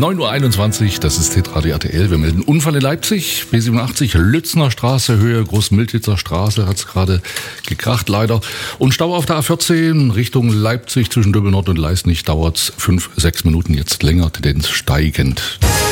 9.21 Uhr, das ist Hitradio RTL. Wir melden Unfall in Leipzig, B87, Lützner Straße, Höhe Großmiltitzer Straße, hat es gerade gekracht, leider. Und Stau auf der A14 Richtung Leipzig zwischen Döbelnord und Leisnig dauert es 5-6 Minuten, jetzt länger, Tendenz steigend.